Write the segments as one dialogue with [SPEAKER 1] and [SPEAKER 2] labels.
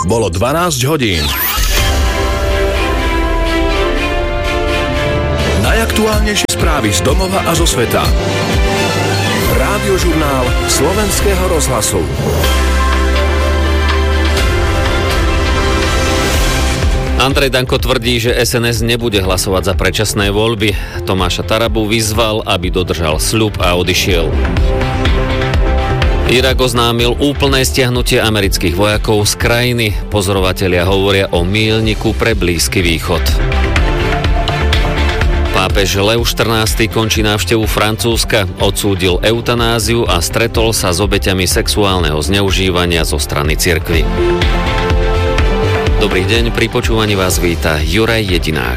[SPEAKER 1] Bolo 12 hodín. Najaktuálnejšie správy z domova a zo sveta. Rádiožurnál Slovenského rozhlasu.
[SPEAKER 2] Andrej Danko tvrdí, že SNS nebude hlasovať za predčasné voľby. Tomáša Tarabu vyzval, aby dodržal sľub a odišiel. Irak oznámil úplné stiahnutie amerických vojakov z krajiny. Pozorovatelia hovoria o míľniku pre Blízky východ. Pápež Lev XIV končí návštevu Francúzska, odsúdil eutanáziu a stretol sa s obeťami sexuálneho zneužívania zo strany cirkvi. Dobrý deň, pri počúvaní vás víta Juraj Jedinák.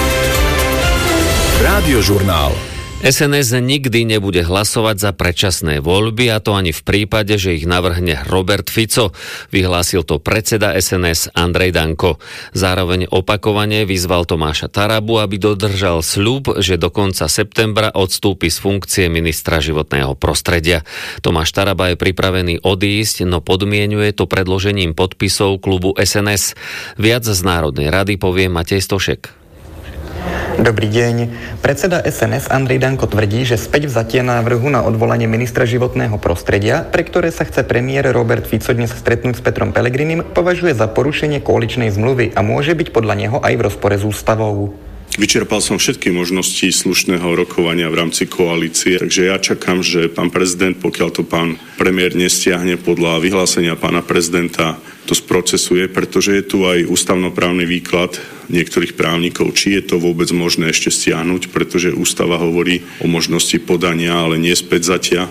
[SPEAKER 1] Rádiožurnál.
[SPEAKER 2] SNS nikdy nebude hlasovať za predčasné voľby, a to ani v prípade, že ich navrhne Robert Fico. Vyhlásil to predseda SNS Andrej Danko. Zároveň opakovane vyzval Tomáša Tarabu, aby dodržal sľub, že do konca septembra odstúpi z funkcie ministra životného prostredia. Tomáš Taraba je pripravený odísť, no podmienuje to predložením podpisov klubu SNS. Viac z Národnej rady povie Matej Stošek.
[SPEAKER 3] Dobrý deň. Predseda SNS Andrej Danko tvrdí, že späťvzatie návrhu na odvolanie ministra životného prostredia, pre ktoré sa chce premiér Robert Fico dnes stretnúť s Petrom Pellegrinim, považuje za porušenie koaličnej zmluvy a môže byť podľa neho aj v rozpore s ústavou.
[SPEAKER 4] Vyčerpal som všetky možnosti slušného rokovania v rámci koalície, takže ja čakám, že pán prezident, pokiaľ to pán premiér nestiahne podľa vyhlásenia pána prezidenta, to sprocesuje, pretože je tu aj ústavnoprávny výklad niektorých právnikov, či je to vôbec možné ešte stiahnuť, pretože ústava hovorí o možnosti podania, ale nie späťvzatia.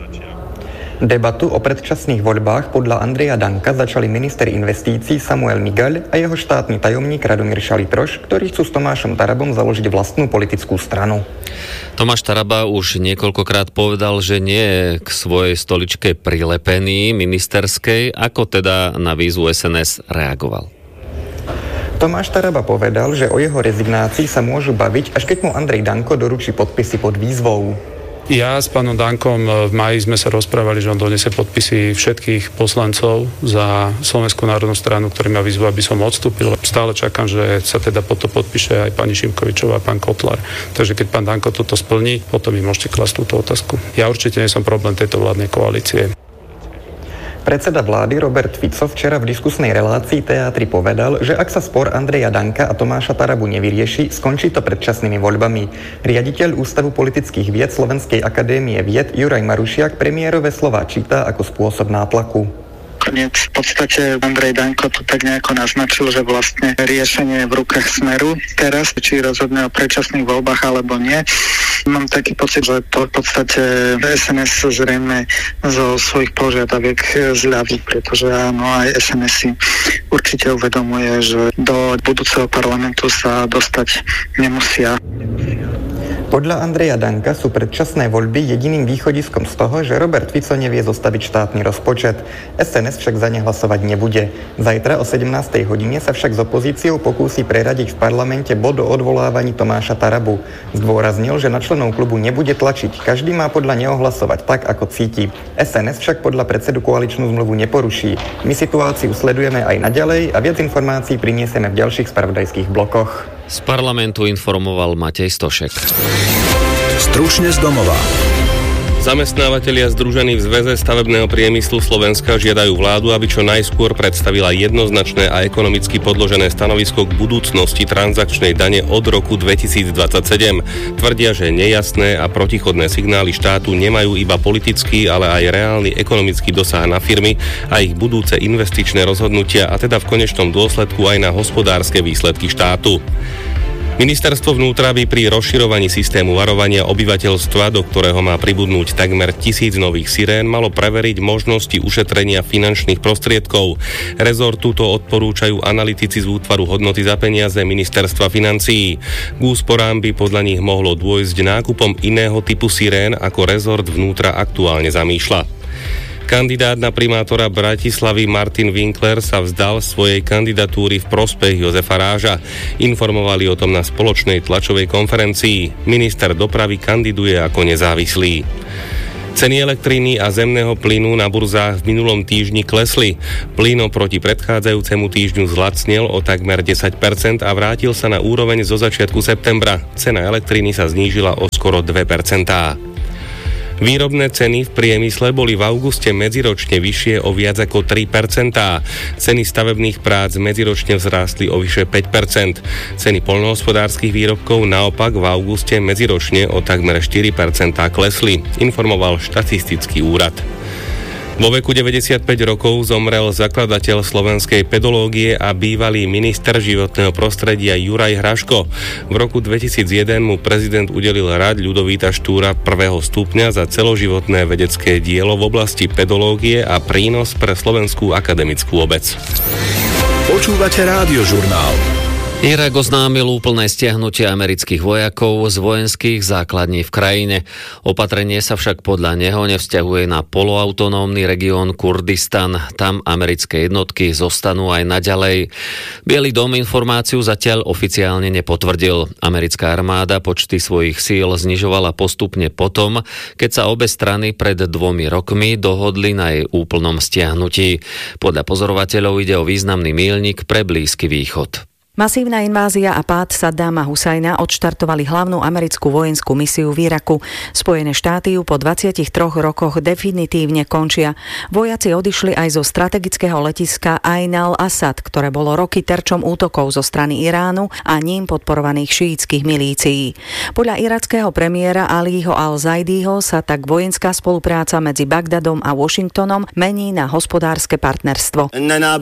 [SPEAKER 3] Debatu o predčasných voľbách podľa Andreja Danka začali minister investícií Samuel Migaľ a jeho štátny tajomník Radomír Šalitroš, ktorí chcú s Tomášom Tarabom založiť vlastnú politickú stranu.
[SPEAKER 2] Tomáš Taraba už niekoľkokrát povedal, že nie je k svojej stoličke prilepený ministerskej. Ako teda na výzvu SNS reagoval?
[SPEAKER 3] Tomáš Taraba povedal, že o jeho rezignácii sa môžu baviť, až keď mu Andrej Danko doručí podpisy pod výzvou.
[SPEAKER 5] Ja s pánom Dankom v máji sme sa rozprávali, že on donesie podpisy všetkých poslancov za Slovenskú národnú stranu, ktorý ma vyzval, aby som odstúpil. Stále čakám, že sa teda pod to podpíše aj pani Šimkovičová a pán Kotlár. Takže keď pán Danko toto splní, potom mi môžete klasť túto otázku. Ja určite nie som problém tejto vládnej koalície.
[SPEAKER 3] Predseda vlády Robert Fico včera v diskusnej relácii Teátri povedal, že ak sa spor Andreja Danka a Tomáša Tarabu nevyrieši, skončí to predčasnými voľbami. Riaditeľ Ústavu politických vied Slovenskej akadémie vied Juraj Marušiak premiérove slová číta ako spôsob nátlaku.
[SPEAKER 6] V podstate Andrej Danko to tak nejako naznačil, že vlastne riešenie je v rukách Smeru teraz, či rozhodne o predčasných voľbách alebo nie. Mám taký pocit, že to v podstate SNS zrejme zo svojich požiadaviek zľaví, pretože áno, aj SNS si určite uvedomuje, že do budúceho parlamentu sa dostať nemusia.
[SPEAKER 3] Podľa Andreja Danka sú predčasné voľby jediným východiskom z toho, že Robert Fico nevie zostaviť štátny rozpočet. SNS však za ne hlasovať nebude. Zajtra o 17. hodine sa však s opozíciou pokúsi preradiť v parlamente bod o odvolávaní Tomáša Tarabu. Zdôraznil, že na členov klubu nebude tlačiť. Každý má podľa neho hlasovať tak, ako cíti. SNS však podľa predsedu koaličnú zmluvu neporuší. My situáciu sledujeme aj naďalej a viac informácií priniesieme v ďalších spravodajských blokoch.
[SPEAKER 2] Z parlamentu informoval Matej Stošek.
[SPEAKER 1] Stručne z domova.
[SPEAKER 7] Zamestnávatelia združení v Zväze stavebného priemyslu Slovenska žiadajú vládu, aby čo najskôr predstavila jednoznačné a ekonomicky podložené stanovisko k budúcnosti transakčnej dane od roku 2027. Tvrdia, že nejasné a protichodné signály štátu nemajú iba politický, ale aj reálny ekonomický dosah na firmy a ich budúce investičné rozhodnutia, a teda v konečnom dôsledku aj na hospodárske výsledky štátu. Ministerstvo vnútra by pri rozširovaní systému varovania obyvateľstva, do ktorého má pribudnúť takmer 1000 nových sirén, malo preveriť možnosti ušetrenia finančných prostriedkov. Rezortu to odporúčajú analytici z útvaru hodnoty za peniaze Ministerstva financií. K úsporám by podľa nich mohlo dôjsť nákupom iného typu sirén, ako rezort vnútra aktuálne zamýšľa. Kandidát na primátora Bratislavy Martin Winkler sa vzdal svojej kandidatúry v prospech Jozefa Ráža. Informovali o tom na spoločnej tlačovej konferencii. Minister dopravy kandiduje ako nezávislý. Ceny elektriny a zemného plynu na burzách v minulom týždni klesli. Plyn oproti predchádzajúcemu týždňu zlacnel o takmer 10% a vrátil sa na úroveň zo začiatku septembra. Cena elektriny sa znížila o skoro 2%. Výrobné ceny v priemysle boli v auguste medziročne vyššie o viac ako 3%. Ceny stavebných prác medziročne vzrástli o vyše 5%. Ceny poľnohospodárskych výrobkov naopak v auguste medziročne o takmer 4% klesli, informoval štatistický úrad. Vo veku 95 rokov zomrel zakladateľ slovenskej pedológie a bývalý minister životného prostredia Juraj Hraško. V roku 2001 mu prezident udelil rád Ľudovíta Štúra 1. stupňa za celoživotné vedecké dielo v oblasti pedológie a prínos pre slovenskú akademickú obec.
[SPEAKER 1] Počúvate Rádiožurnál.
[SPEAKER 2] Irak oznámil úplné stiahnutie amerických vojakov z vojenských základní v krajine. Opatrenie sa však podľa neho nevzťahuje na poloautonómny región Kurdistan. Tam americké jednotky zostanú aj naďalej. Biely dom informáciu zatiaľ oficiálne nepotvrdil. Americká armáda počty svojich síl znižovala postupne potom, keď sa obe strany pred 2 rokmi dohodli na jej úplnom stiahnutí. Podľa pozorovateľov ide o významný míľnik pre Blízky východ.
[SPEAKER 8] Masívna invázia a pád Saddama Husajna odštartovali hlavnú americkú vojenskú misiu v Iraku. Spojené štáty ju po 23 rokoch definitívne končia. Vojaci odišli aj zo strategického letiska Ain al-Asad, ktoré bolo roky terčom útokov zo strany Iránu a ním podporovaných šíitskych milícií. Podľa irackého premiéra Aliho al-Zaidiho sa tak vojenská spolupráca medzi Bagdadom a Washingtonom mení na hospodárske partnerstvo.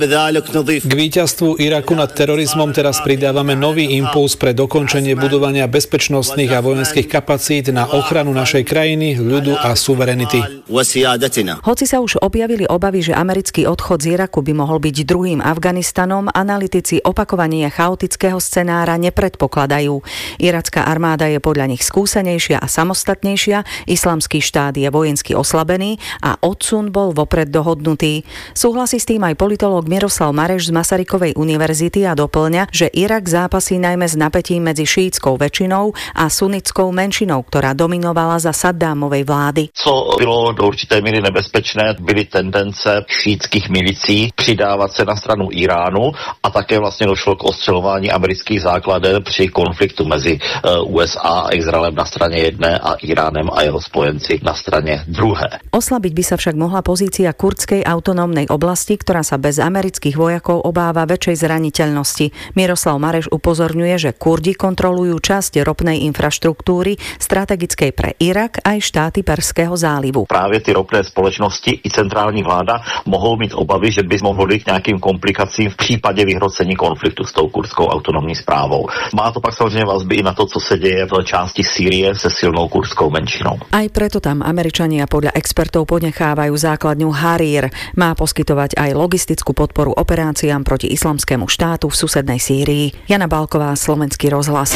[SPEAKER 9] K víťazstvu Iraku nad terorizmom teraz pridávame nový impuls pre dokončenie budovania bezpečnostných a vojenských kapacít na ochranu našej krajiny, ľudu a suverenity.
[SPEAKER 8] Hoci sa už objavili obavy, že americký odchod z Iraku by mohol byť druhým Afganistanom, analytici opakovania chaotického scenára nepredpokladajú. Iracká armáda je podľa nich skúsenejšia a samostatnejšia, islamský štát je vojensky oslabený a odsun bol vopred dohodnutý. Súhlasí s tým aj politológ Miroslav Mareš z Masarykovej univerzity a doplňa, že Irak zápasí najmä s napätím medzi šíitskou väčšinou a sunnickou menšinou, ktorá dominovala za Saddámovej vlády.
[SPEAKER 10] Co bylo do určité míry nebezpečné, byly tendence šíitských milicí přidávat se na stranu Iránu a také vlastně došlo k ostřelování amerických základen při konfliktu mezi USA a Izraelem na straně jedné a Iránem a jeho spojenci na straně druhé.
[SPEAKER 8] Oslabiť by sa však mohla pozícia kurdskej autonómnej oblasti, ktorá sa bez amerických vojakov obáva väčšej zraniteľnosti. Miroslav Mareš upozorňuje, že Kurdi kontrolujú časť ropnej infraštruktúry strategickej pre Irak aj štáty Perského zálivu.
[SPEAKER 10] Právě ty ropné společnosti i centrální vláda mohou mít obavy, že by mohli k nějakým komplikacím v případě vyhrocení konfliktu s tou kurdskou autonomní správou. Má to pak samozřejmě vazby i na to, co se děje v části Sýrie se silnou kurdskou menšinou.
[SPEAKER 8] Aj preto tam Američania podľa expertov ponechávajú základňu Harir. Má poskytovať aj logistickú podporu operáciám proti islamskému štátu v susednej Sýrii. Jana Bálková, Slovenský rozhlas.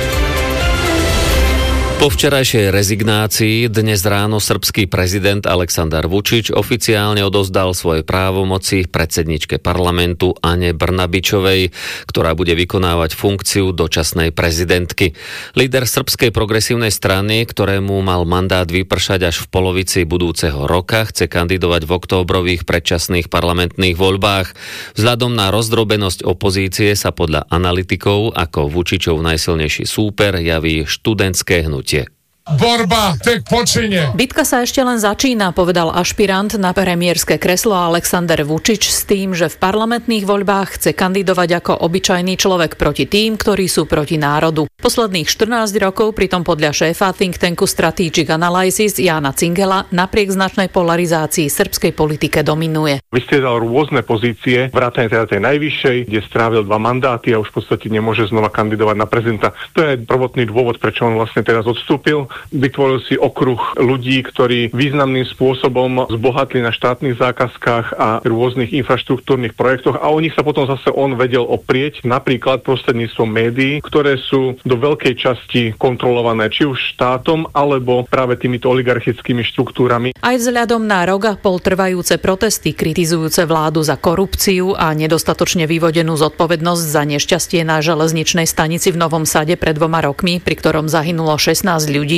[SPEAKER 2] Po včerajšej rezignácii dnes ráno srbský prezident Aleksandar Vučić oficiálne odozdal svoje právomoci predsedničke parlamentu Ane Brnabičovej, ktorá bude vykonávať funkciu dočasnej prezidentky. Líder srbskej progresívnej strany, ktorému mal mandát vypršať až v polovici budúceho roka, chce kandidovať v októbrových predčasných parlamentných voľbách. Vzhľadom na rozdrobenosť opozície sa podľa analytikov ako Vučićov najsilnejší súper javí študentské hnutie.
[SPEAKER 11] Borba tek počinje.
[SPEAKER 12] Bitka sa ešte len začína, povedal ašpirant na premiérske kreslo Aleksandar Vučić s tým, že v parlamentných voľbách chce kandidovať ako obyčajný človek proti tým, ktorí sú proti národu. Posledných 14 rokov pritom podľa šéfa think tanku Strategic Analysis Jána Cingela napriek značnej polarizácii srbskej politike dominuje.
[SPEAKER 13] Vystriedal rôzne pozície, vrátane teda tej najvyššej, kde strávil 2 mandáty a už v podstate nemôže znova kandidovať na prezidenta. To je prvotný dôvod, prečo on vlastne teraz odstúpil. Vytvoril si okruh ľudí, ktorí významným spôsobom zbohatli na štátnych zákazkách a rôznych infraštruktúrnych projektoch a o nich sa potom zase on vedel oprieť, napríklad prostredníctvom médií, ktoré sú do veľkej časti kontrolované či už štátom, alebo práve týmito oligarchickými štruktúrami. Aj
[SPEAKER 12] vzhľadom na rok a pol trvajúce protesty kritizujúce vládu za korupciu a nedostatočne vyvodenú zodpovednosť za nešťastie na železničnej stanici v Novom Sade pred 2 rokmi, pri ktorom zahynulo 16 ľudí,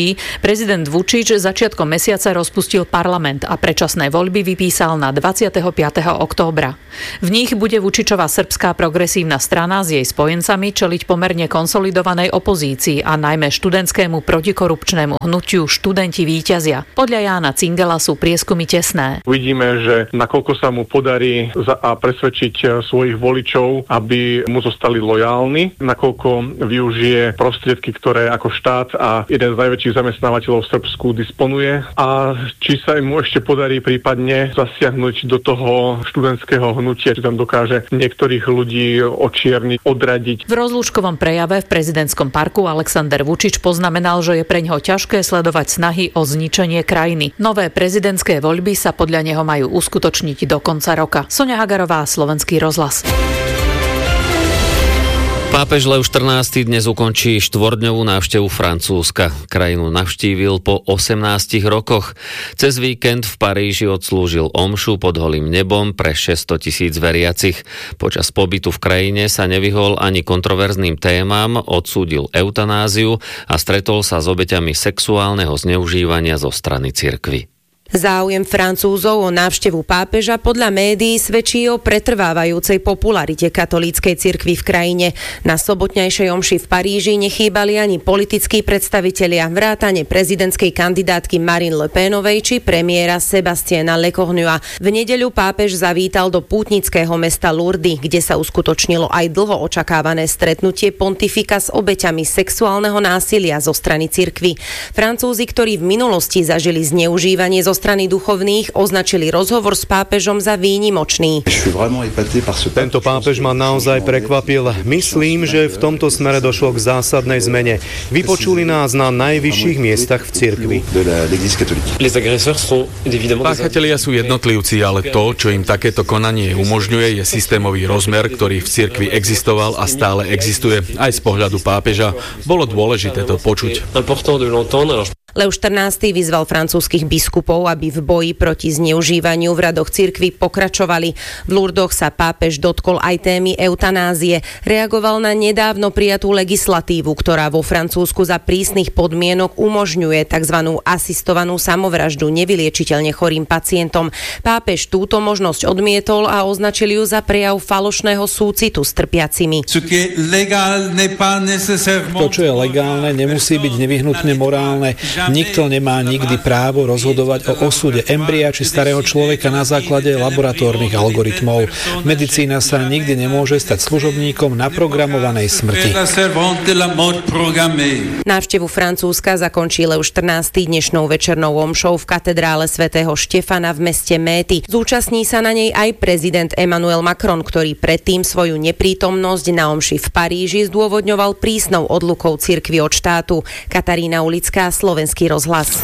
[SPEAKER 12] ľudí, prezident Vučić začiatkom mesiaca rozpustil parlament a predčasné voľby vypísal na 25. októbra. V nich bude Vučićova Srbská progresívna strana s jej spojencami čeliť pomerne konsolidovanej opozícii a najmä študentskému protikorupčnému hnutiu Študenti víťazia. Podľa Jána Cingela sú prieskumy tesné.
[SPEAKER 13] Uvidíme, že nakoľko sa mu podarí presvedčiť svojich voličov, aby mu zostali lojálni, nakoľko využije prostriedky, ktoré ako štát a jeden z najväčších zamestnávateľov v Srbsku disponuje, a či sa mu ešte podarí prípadne zasiahnuť do toho študentského hnutia, či tam dokáže niektorých ľudí očierniť, odradiť.
[SPEAKER 12] V rozlúčkovom prejave v prezidentskom parku Alexander Vučić poznamenal, že je preňho ťažké sledovať snahy o zničenie krajiny. Nové prezidentské voľby sa podľa neho majú uskutočniť do konca roka. Soňa Hagarová, Slovenský rozhlas.
[SPEAKER 2] Pápež Lev XIV dnes ukončí 4-dňovú návštevu Francúzska. Krajinu navštívil po 18 rokoch. Cez víkend v Paríži odslúžil omšu pod holým nebom pre 600 000 veriacich. Počas pobytu v krajine sa nevyhol ani kontroverzným témam, odsúdil eutanáziu a stretol sa s obeťami sexuálneho zneužívania zo strany cirkvi.
[SPEAKER 14] Záujem Francúzov o návštevu pápeža podľa médií svedčí o pretrvávajúcej popularite katolíckej cirkvi v krajine. Na sobotnejšej omši v Paríži nechýbali ani politickí predstavitelia, vrátane prezidentskej kandidátky Marine Le Penovej či premiéra Sebastiana Lecornua. V nedeľu pápež zavítal do pútnického mesta Lourdes, kde sa uskutočnilo aj dlho očakávané stretnutie pontifika s obeťami sexuálneho násilia zo strany cirkvi. Francúzi, ktorí v minulosti zažili zneužívanie zo strany duchovných, označili rozhovor s pápežom za výnimočný.
[SPEAKER 15] Tento pápež ma naozaj prekvapil. Myslím, že v tomto smere došlo k zásadnej zmene. Vypočuli nás na najvyšších miestach v cirkvi.
[SPEAKER 16] Páchatelia sú jednotlivci, ale to, čo im takéto konanie umožňuje, je systémový rozmer, ktorý v cirkvi existoval a stále existuje. Aj z pohľadu pápeža bolo dôležité to počuť.
[SPEAKER 14] Lev XIV vyzval francúzskych biskupov, aby v boji proti zneužívaniu v radoch cirkvi pokračovali. V Lourdoch sa pápež dotkol aj témy eutanázie. Reagoval na nedávno prijatú legislatívu, ktorá vo Francúzsku za prísnych podmienok umožňuje tzv. Asistovanú samovraždu nevyliečiteľne chorým pacientom. Pápež túto možnosť odmietol a označil ju za prejav falošného súcitu s trpiacimi.
[SPEAKER 9] To, čo je legálne, nemusí byť nevyhnutne morálne. Nikto nemá nikdy právo rozhodovať o osude embria či starého človeka na základe laboratórnych algoritmov. Medicína sa nikdy nemôže stať služobníkom naprogramovanej smrti.
[SPEAKER 14] Návštevu Francúzska zakončí Lev XIV dnešnou večernou omšou v katedrále svätého Štefana v meste Méty. Zúčastní sa na nej aj prezident Emmanuel Macron, ktorý predtým svoju neprítomnosť na omši v Paríži zdôvodňoval prísnou odlukou cirkvi od štátu. Katarína Ulická, Slovenský rozhlas.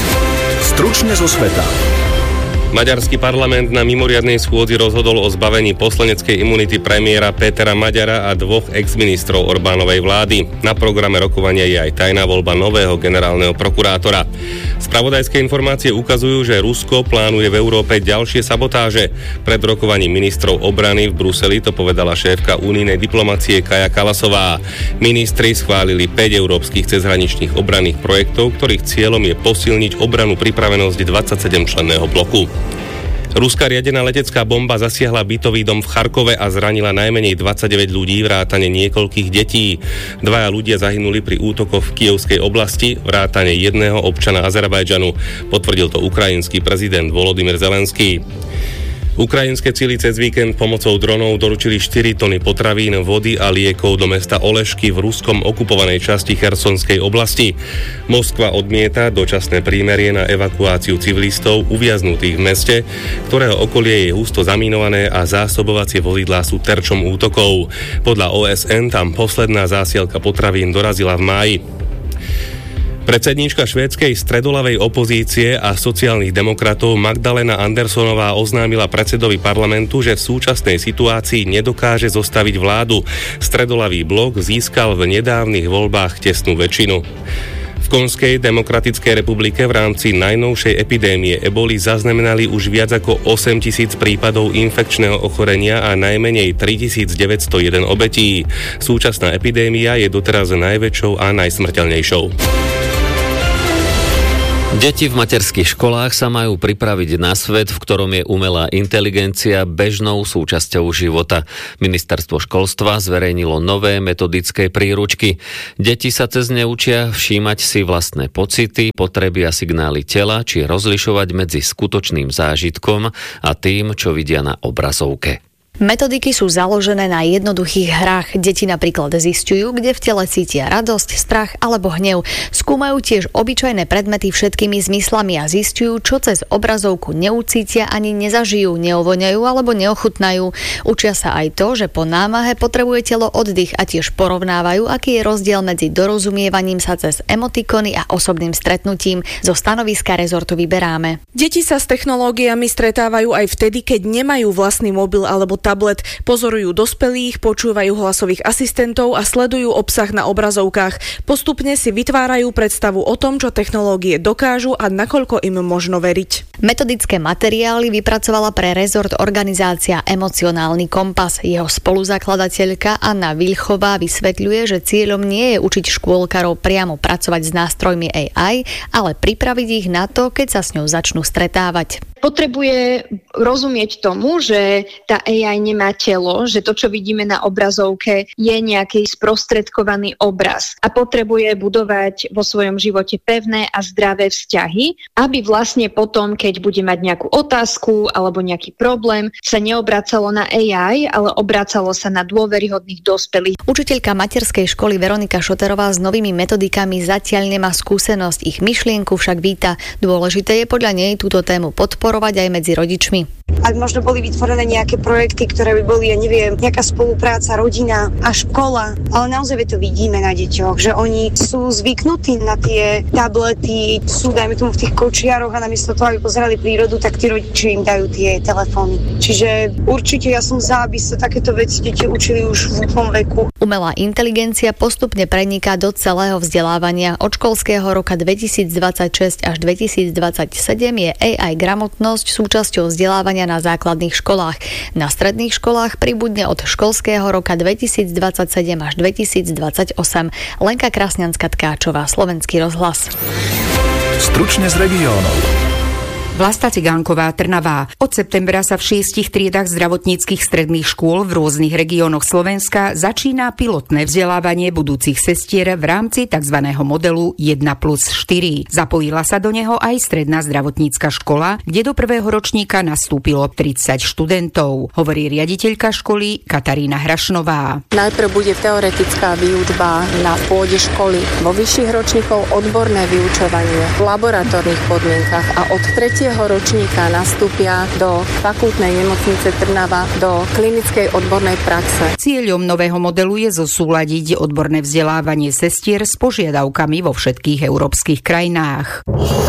[SPEAKER 1] Stručne zo sveta.
[SPEAKER 7] Maďarský parlament na mimoriadnej schôdzi rozhodol o zbavení poslaneckej imunity premiéra Pétera Maďara a dvoch exministrov Orbánovej vlády. Na programe rokovania je aj tajná voľba nového generálneho prokurátora. Spravodajské informácie ukazujú, že Rusko plánuje v Európe ďalšie sabotáže. Pred rokovaním ministrov obrany v Bruseli to povedala šéfka unijnej diplomacie Kaja Kallasová. Ministri schválili 5 európskych cezhraničných obranných projektov, ktorých cieľom je posilniť obranu pripravenosť 27-členného bloku. Ruská riadená letecká bomba zasiahla bytový dom v Charkove a zranila najmenej 29 ľudí, vrátane niekoľkých detí. 2 ľudia zahynuli pri útokoch v Kyjevskej oblasti, vrátane jedného občana Azerbajdžanu. Potvrdil to ukrajinský prezident Volodymyr Zelenský. Ukrajinské sily cez víkend pomocou dronov doručili 4 tony potravín, vody a liekov do mesta Olešky v ruskom okupovanej časti Chersonskej oblasti. Moskva odmieta dočasné prímerie na evakuáciu civilistov uviaznutých v meste, ktorého okolie je husto zamínované a zásobovacie vozidlá sú terčom útokov. Podľa OSN tam posledná zásielka potravín dorazila v máji. Predsedníčka švédskej stredoľavej opozície a sociálnych demokratov Magdalena Andersonová oznámila predsedovi parlamentu, že v súčasnej situácii nedokáže zostaviť vládu. Stredoľavý blok získal v nedávnych voľbách tesnú väčšinu. V Konžskej demokratickej republike v rámci najnovšej epidémie eboli zaznamenali už viac ako 8 000 prípadov infekčného ochorenia a najmenej 3901 obetí. Súčasná epidémia je doteraz najväčšou a najsmrteľnejšou.
[SPEAKER 2] Deti v materských školách sa majú pripraviť na svet, v ktorom je umelá inteligencia bežnou súčasťou života. Ministerstvo školstva zverejnilo nové metodické príručky. Deti sa cez ne učia všímať si vlastné pocity, potreby a signály tela, či rozlišovať medzi skutočným zážitkom a tým, čo vidia na obrazovke.
[SPEAKER 17] Metodiky sú založené na jednoduchých hrách. Deti napríklad zisťujú, kde v tele cítia radosť, strach alebo hnev. Skúmajú tiež obyčajné predmety všetkými zmyslami a zisťujú, čo cez obrazovku neucítia ani nezažijú, neovoňajú alebo neochutnajú. Učia sa aj to, že po námahe potrebuje telo oddych a tiež porovnávajú, aký je rozdiel medzi dorozumievaním sa cez emotikony a osobným stretnutím. Zo stanoviska rezortu Vyberáme.
[SPEAKER 18] Deti sa s technológiami stretávajú aj vtedy, keď nemajú vlastný mobil alebo tablet, pozorujú dospelých, počúvajú hlasových asistentov a sledujú obsah na obrazovkách. Postupne si vytvárajú predstavu o tom, čo technológie dokážu a nakoľko im možno veriť.
[SPEAKER 17] Metodické materiály vypracovala pre rezort organizácia Emocionálny kompas. Jeho spoluzakladateľka Anna Vilchová vysvetľuje, že cieľom nie je učiť škôlkarov priamo pracovať s nástrojmi AI, ale pripraviť ich na to, keď sa s ňou začnú stretávať.
[SPEAKER 19] Potrebuje rozumieť tomu, že tá AI nemá telo, že to, čo vidíme na obrazovke, je nejaký sprostredkovaný obraz a potrebuje budovať vo svojom živote pevné a zdravé vzťahy, aby vlastne potom, keď bude mať nejakú otázku alebo nejaký problém, sa neobracalo na AI, ale obracalo sa na dôveryhodných dospelých.
[SPEAKER 17] Učiteľka materskej školy Veronika Šoterová s novými metodikami zatiaľ nemá skúsenosť, ich myšlienku však víta. Dôležité je podľa nej túto tému podporovať aj medzi rodičmi.
[SPEAKER 20] Ak možno boli vytvorené nejaké projekty, ktoré by boli, ja neviem, nejaká spolupráca, rodina a škola, ale naozaj to vidíme na deťoch, že oni sú zvyknutí na tie tablety, sú, dajme tomu, v tých kočiaroch a namiesto toho, aby pozerali prírodu, tak tí rodiči im dajú tie telefóny. Čiže určite ja som za, aby sa takéto veci deti učili už v útlom veku.
[SPEAKER 17] Umelá inteligencia postupne preniká do celého vzdelávania. Od školského roka 2026 až 2027 je AI gramotnosť súčasťou vzdelávania na základných školách. Na stredných školách pribudne od školského roka 2027 až 2028. Lenka Krasňanská-Tkáčová, Slovenský rozhlas.
[SPEAKER 1] Stručne z regiónov.
[SPEAKER 21] Vlasta Cigánková, Trnava. Od septembra sa v 6 triedach zdravotníckych stredných škôl v rôznych regiónoch Slovenska začína pilotné vzdelávanie budúcich sestier v rámci tzv. Modelu 1+4. Zapojila sa do neho aj stredná zdravotnícka škola, kde do prvého ročníka nastúpilo 30 študentov, hovorí riaditeľka školy Katarína Hrašnová.
[SPEAKER 22] Najprv bude teoretická výučba na pôde školy, vo vyšších ročníkov odborné vyučovanie v laboratórnych podmienkach a od 3. ročníka nastúpia do fakultnej nemocnice Trnava do klinickej odbornej praxe.
[SPEAKER 21] Cieľom nového modelu je zosúladiť odborné vzdelávanie sestier s požiadavkami vo všetkých európskych krajinách.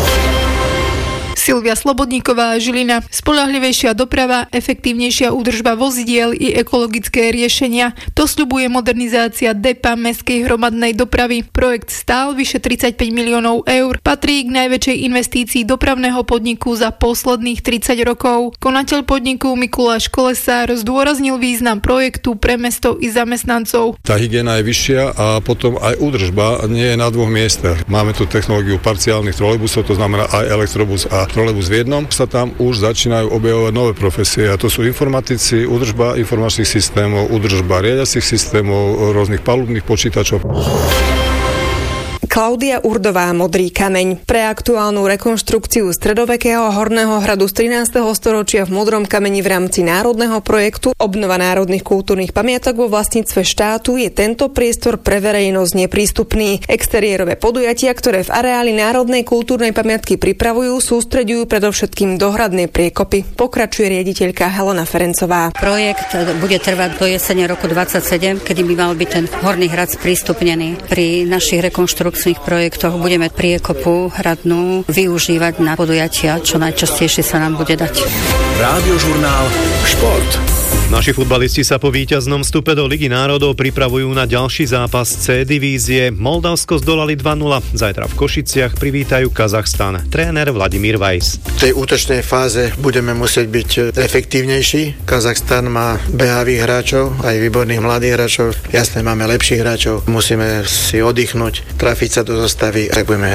[SPEAKER 23] Silvia Slobodníková, Žilina. Spoľahlivejšia doprava, efektívnejšia údržba vozidiel i ekologické riešenia. To sľubuje modernizácia depa mestskej hromadnej dopravy. Projekt stál vyše 35 miliónov eur. Patrí k najväčšej investícii dopravného podniku za posledných 30 rokov. Konateľ podniku Mikuláš Kolesár zdôraznil význam projektu pre mesto i zamestnancov.
[SPEAKER 24] Tá hygiena je vyššia a potom aj údržba nie je na dvoch miestach. Máme tu technológiu parciálnych trolejbusov, to znamená aj elektrobus a trolejbus v jednom, sa tam už začínajú objavovať nové profesie a to sú informatici, údržba informačných systémov, údržba riadiacich systémov, rôznych palubných počítačov.
[SPEAKER 25] Klaudia Urdová, Modrý kameň. Pre aktuálnu rekonštrukciu stredovekého horného hradu z 13. storočia v Modrom kameni v rámci národného projektu Obnova národných kultúrnych pamiatok vo vlastníctve štátu je tento priestor pre verejnosť neprístupný. Exteriérové podujatia, ktoré v areáli národnej kultúrnej pamiatky pripravujú, sústreďujú predovšetkým dohradné priekopy. Pokračuje riaditeľka Helena Ferencová.
[SPEAKER 26] Projekt bude trvať do jesene roku 2027, kedy by mal byť ten horný hrad sprístupnený. Pri našich rekonštrukciách projektoch budeme priekopu hradnú využívať na podujatia, čo najčastejšie sa nám bude dať.
[SPEAKER 1] Rádiožurnál Šport.
[SPEAKER 15] Naši futbalisti sa po víťaznom vstupe do Ligy národov pripravujú na ďalší zápas C divízie. Moldavsko zdolali 2-0. Zajtra v Košiciach privítajú Kazachstan. Tréner Vladimír Weiss.
[SPEAKER 27] V tej útočnej fáze budeme musieť byť efektívnejší. Kazachstan má behavých hráčov, aj výborných mladých hráčov. Jasné, máme lepších hráčov. Musíme si oddychnúť, trafiť sa do zostavy, tak budeme hrať.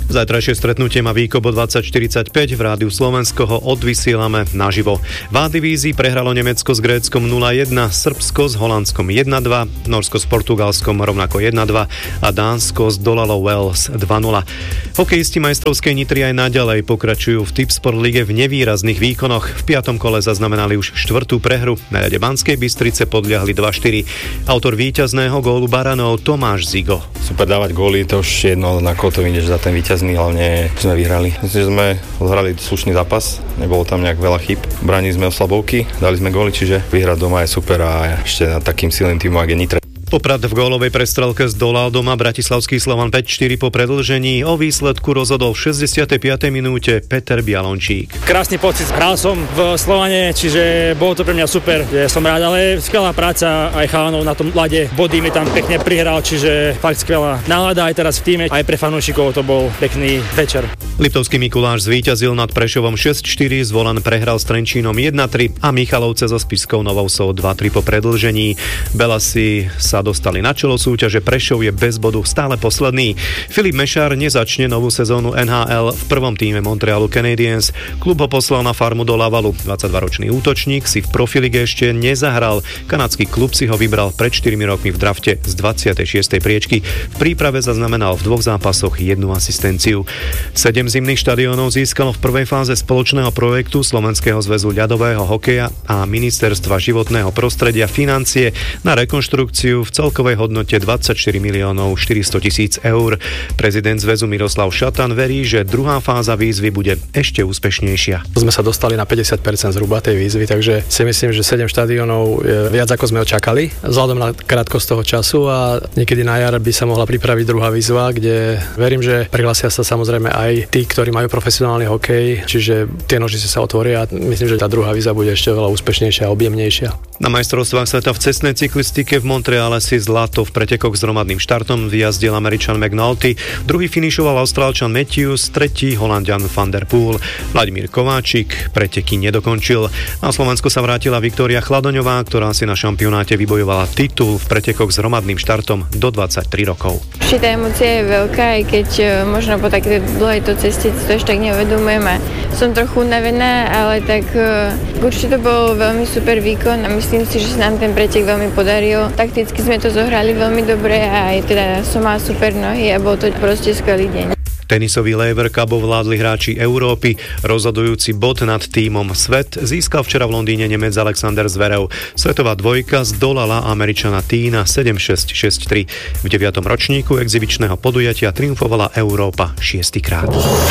[SPEAKER 15] Zajtrajšie stretnutie má výkop o 20:45. V Rádiu Slovensko ho odvysielame naživo. V A-divízii prehralo Nemecko s Gréckom 0-1, Srbsko s Holandskom 1-2, Norsko s Portugalskom rovnako 1-2 a Dánsko zdolalo Wales 2-0. Hokejisti majstrovskej Nitry aj naďalej pokračujú v Tipsport lige v nevýrazných výkonoch. V 5. kole zaznamenali už 4. prehru. Na ľade Banskej Bystrice podľahli 2-4. Autor víťazného gólu Baranov Tomáš Zigo.
[SPEAKER 3] Super dávať góly, to už jedno, na koho to vyjdeš za ten víťazný, hlavne sme vyhrali. Myslím, že sme odhrali slušný zápas, nebolo tam nejak veľa chyb. Bránili sme oslabovky, dali sme góly, čiže vyhrať doma je super a ešte nad takým silným týmom, ak je Nitra.
[SPEAKER 15] Poprad v gólovej prestrelke zdolal doma bratislavský Slovan 5-4 po predĺžení. O výsledku rozhodol v 65. minúte Peter Bialončík.
[SPEAKER 4] Krásny pocit, hral som v Slovane, čiže bolo to pre mňa super. Som rád, ale skvelá práca aj chalanov na tom ľade. Body mi tam pekne prihral, čiže fakt skvelá nálada aj teraz v tíme. Aj pre fanúšikov to bol pekný večer.
[SPEAKER 15] Liptovský Mikuláš zvíťazil nad Prešovom 6-4, Zvolen prehral s Trenčínom 1-3 a Michalovce so Spiskou Novou Sou 2-3 po predĺžení. Belasi sa dostali na čelo súťaže, Prešov je bez bodu stále posledný. Filip Mešár nezačne novú sezónu NHL v prvom tíme Montrealu Canadiens. Klub ho poslal na farmu do Lavalu. 22-ročný útočník si v profilige ešte nezahral. Kanadský klub si ho vybral pred 4 rokmi v drafte z 26. priečky. V príprave zaznamenal v 2 zápasoch 1 asistenciu. 7 zimných štadiónov získalo v prvej fáze spoločného projektu Slovenského zväzu ľadového hokeja a Ministerstva životného prostredia financie na rekonštrukciu v celkovej hodnote 24 miliónov 400 tisíc eur. Prezident zväzu Miroslav Šatan verí, že druhá fáza výzvy bude ešte úspešnejšia.
[SPEAKER 5] Sme sa dostali na 50% zhruba tej výzvy, takže si myslím, že 7 štadiónov je viac ako sme očakali, vzhľadom na krátkosť toho času a niekedy na jar by sa mohla pripraviť druhá výzva, kde verím, že prihlásia sa samozrejme aj tí, ktorí majú profesionálny hokej, čiže tie nožice sa otvoria a myslím, že tá druhá výzva bude ešte veľa úspešnejšia a objemnejšia.
[SPEAKER 15] Na majstrovstvách sveta v cestnej cyklistike v Montreale si zlato v pretekoch s hromadným štartom vyjazdil Američan McNulty, druhý finišoval Austrálčan Matthews, tretí Holanďan Van der Poel. Vladimír Kováčik preteky nedokončil. Na Slovensku sa vrátila Viktória Chladoňová, ktorá si na šampionáte vybojovala titul v pretekoch s hromadným štartom do 23 rokov.
[SPEAKER 6] Tá emócia je veľká, aj keď možno po takej dlhej to ceste to ešte tak neuvedomujem a som trochu unavená, ale tak určite to bol veľmi super výkon a myslím si, že sa nám ten pretek veľmi podaril. Takticky sme to zohrali veľmi dobre a aj teda som mala super nohy a bol to proste skvelý deň.
[SPEAKER 15] Tenisový Laver Cup ovládli hráči Európy. Rozhodujúci bod nad tímom Svet získal včera v Londýne Nemec Alexander Zverev. Svetová dvojka zdolala Američana Tína 7-6, 6-3. V 9. ročníku exibičného podujatia triumfovala Európa 6. krát.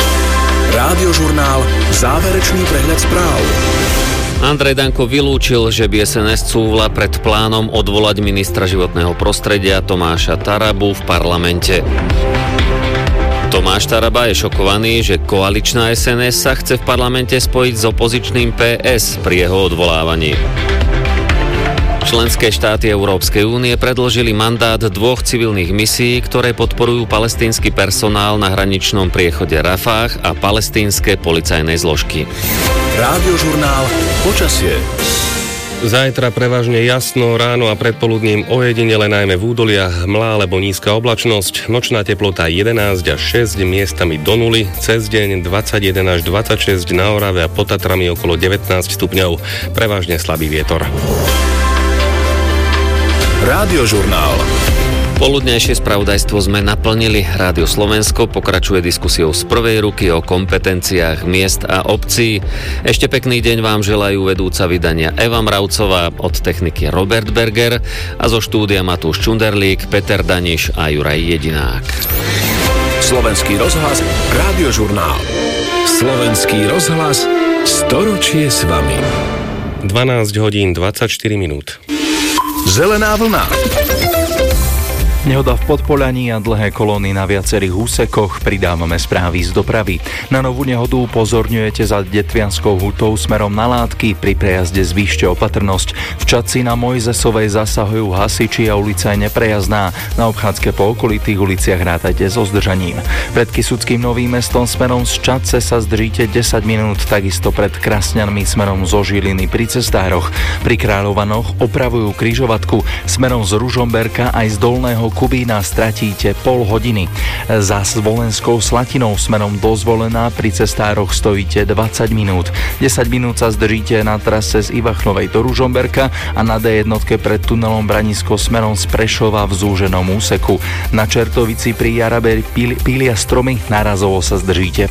[SPEAKER 1] Rádiožurnál Záverečný prehľad správ.
[SPEAKER 2] Andrej Danko vylúčil, že by SNS cúvla pred plánom odvolať ministra životného prostredia Tomáša Tarabu v parlamente. Tomáš Taraba je šokovaný, že koaličná SNS sa chce v parlamente spojiť s opozičným PS pri jeho odvolávaní. Členské štáty Európskej únie predložili mandát 2 civilných misií, ktoré podporujú palestínsky personál na hraničnom priechode Rafah a palestínske policajné zložky.
[SPEAKER 1] Rádiožurnál Počasie.
[SPEAKER 7] Zajtra prevažne jasno, ráno a predpoludním ojedinele najmä v údoliach hmla alebo nízka oblačnosť, nočná teplota 11 až 6, miestami do 0, cez deň 21 až 26, na Orave a pod Tatrami okolo 19 stupňov, prevažne slabý vietor.
[SPEAKER 1] Rádiožurnál.
[SPEAKER 2] Poludnejšie spravodajstvo sme naplnili. Rádio Slovensko pokračuje diskusiou z prvej ruky o kompetenciách miest a obcí. Ešte pekný deň vám želajú vedúca vydania Eva Mravcová, od techniky Robert Berger a zo štúdia Matúš Čunderlík, Peter Daniš a Juraj Jedinák.
[SPEAKER 1] Slovenský rozhlas, Rádiožurnál. Slovenský rozhlas, storočie s vami.
[SPEAKER 7] 12 hodín 24 minút.
[SPEAKER 1] Zelená vlna.
[SPEAKER 8] Nehoda v Podpolaní a dlhé kolóny na viacerých úsekoch. Pridávame správy z dopravy. Na novú nehodu upozorňujete za Detvianskou hutou smerom na Látky. Pri prejazde zvýšte opatrnosť. V Čadci na Mojzesovej zasahujú hasiči a ulica je neprejazdná. Na obchádzke po okolitých uliciach rátajte so zdržaním. Pred Kysuckým Novým Mestom smerom z Čadce sa zdržíte 10 minút, takisto pred Krasňanmi smerom zo Žiliny pri cestároch. Pri Kráľovanoch opravujú križovatku. Smerom z Ružomberka aj z Dolného Kubína stratíte pol hodiny. Za Zvolenskou Slatinou smerom do Zvolena pri cestároch stojíte 20 minút. 10 minút sa zdržíte na trase z Ivachnovej do Ružomberka a na D1 pred tunelom Branisko smerom z Prešova v zúženom úseku. Na Čertovici pri Jarabe pília stromy, nárazovo sa zdržíte